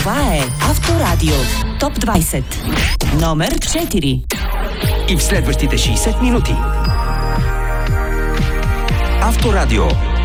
Това е Авторадио Топ 20. Номер 4. И в следващите 60 минути Авторадио